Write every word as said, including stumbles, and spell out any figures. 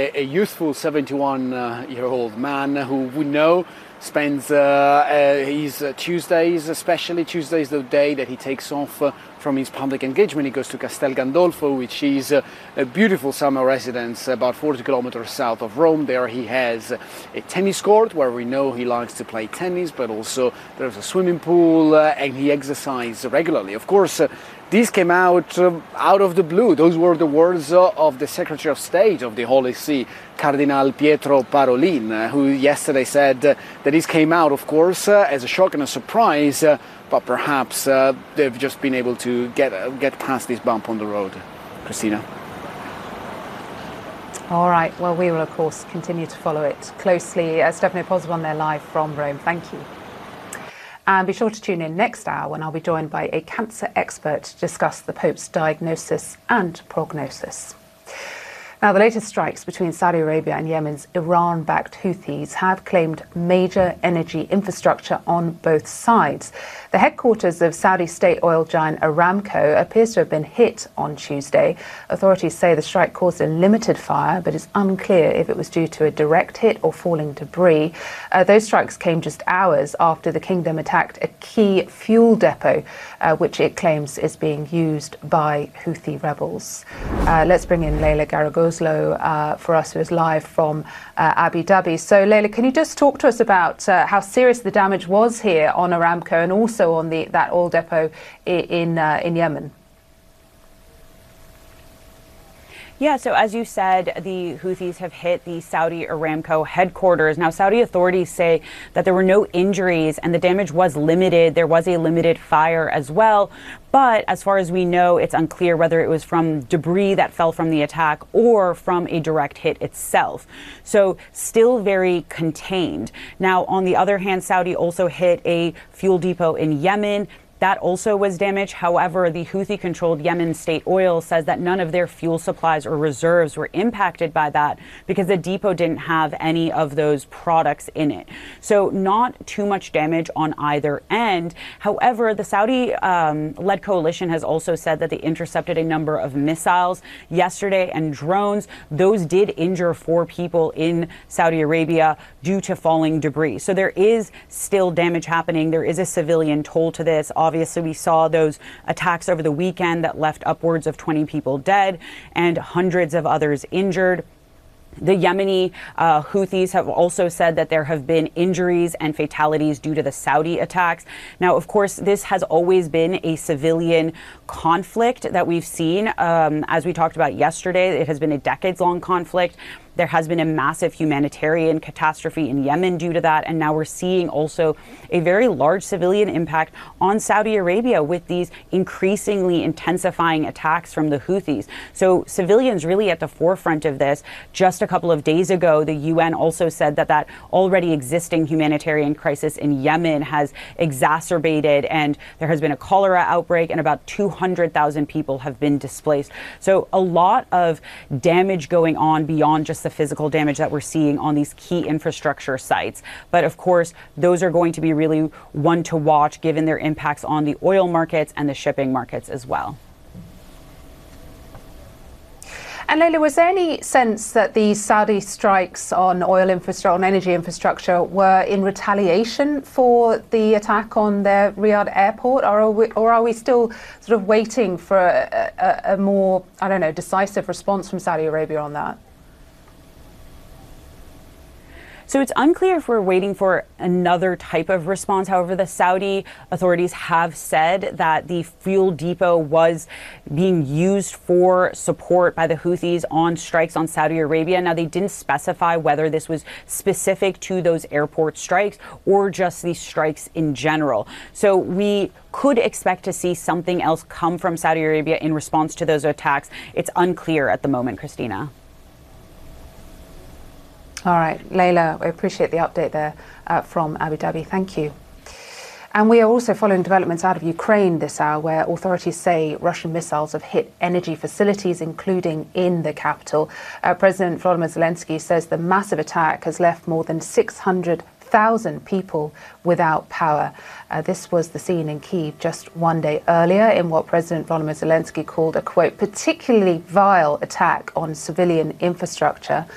a, a youthful seventy-one-year-old man who we know spends uh, uh, his uh, Tuesdays, especially Tuesdays, the day that he takes off uh, from his public engagement. He goes to Castel Gandolfo, which is uh, a beautiful summer residence about forty kilometers south of Rome. There he has a tennis court where we know he likes to play tennis, but also there's a swimming pool uh, and he exercises regularly. Of course, uh, These came out uh, out of the blue. Those were the words uh, of the Secretary of State of the Holy See, Cardinal Pietro Parolin, uh, who yesterday said uh, that this came out, of course, uh, as a shock and a surprise, uh, but perhaps uh, they've just been able to get, uh, get past this bump on the road. Christina. All right. Well, we will, of course, continue to follow it closely. Uh, Stefano Pozzebon there live from Rome. Thank you. And be sure to tune in next hour when I'll be joined by a cancer expert to discuss the Pope's diagnosis and prognosis. Now, the latest strikes between Saudi Arabia and Yemen's Iran-backed Houthis have claimed major energy infrastructure on both sides. The headquarters of Saudi state oil giant Aramco appears to have been hit on Tuesday. Authorities say the strike caused a limited fire, but it's unclear if it was due to a direct hit or falling debris. Uh, those strikes came just hours after the kingdom attacked a key fuel depot, uh, which it claims is being used by Houthi rebels. Uh, let's bring in Leila Garagoslo uh, for us, who is live from uh, Abu Dhabi. So, Leila, can you just talk to us about uh, how serious the damage was here on Aramco and also on the that oil depot in in, uh, in Yemen? Yeah, so as you said, the Houthis have hit the Saudi Aramco headquarters. Now, Saudi authorities say that there were no injuries and the damage was limited. There was a limited fire as well. But as far as we know, it's unclear whether it was from debris that fell from the attack or from a direct hit itself. So still very contained. Now, on the other hand, Saudi also hit a fuel depot in Yemen. That also was damaged. However, the Houthi-controlled Yemen State Oil says that none of their fuel supplies or reserves were impacted by that because the depot didn't have any of those products in it. So not too much damage on either end. However, the Saudi-led um, coalition has also said that they intercepted a number of missiles yesterday and drones. Those did injure four people in Saudi Arabia due to falling debris. So there is still damage happening. There is a civilian toll to this. Obviously, we saw those attacks over the weekend that left upwards of twenty people dead and hundreds of others injured. The Yemeni uh, Houthis have also said that there have been injuries and fatalities due to the Saudi attacks. Now, of course, this has always been a civilian conflict that we've seen. Um, as we talked about yesterday, it has been a decades-long conflict. There has been a massive humanitarian catastrophe in Yemen due to that. And now we're seeing also a very large civilian impact on Saudi Arabia with these increasingly intensifying attacks from the Houthis. So civilians really at the forefront of this. Just a couple of days ago, the U N also said that that already existing humanitarian crisis in Yemen has exacerbated, and there has been a cholera outbreak and about two hundred thousand people have been displaced. So a lot of damage going on beyond just the physical damage that we're seeing on these key infrastructure sites. But of course, those are going to be really one to watch given their impacts on the oil markets and the shipping markets as well. And Leila, was there any sense that these Saudi strikes on oil infrastructure, on energy infrastructure, were in retaliation for the attack on their Riyadh airport, or are we, or are we still sort of waiting for a, a, a more, I don't know, decisive response from Saudi Arabia on that? So it's unclear if we're waiting for another type of response. However, the Saudi authorities have said that the fuel depot was being used for support by the Houthis on strikes on Saudi Arabia. Now, they didn't specify whether this was specific to those airport strikes or just these strikes in general. So we could expect to see something else come from Saudi Arabia in response to those attacks. It's unclear at the moment, Christina. All right, Leila, I appreciate the update there uh, from Abu Dhabi. Thank you. And we are also following developments out of Ukraine this hour, where authorities say Russian missiles have hit energy facilities, including in the capital. Uh, President Volodymyr Zelensky says the massive attack has left more than six hundred thousand people without power. Uh, this was the scene in Kyiv just one day earlier in what President Volodymyr Zelensky called a, quote, particularly vile attack on civilian infrastructure.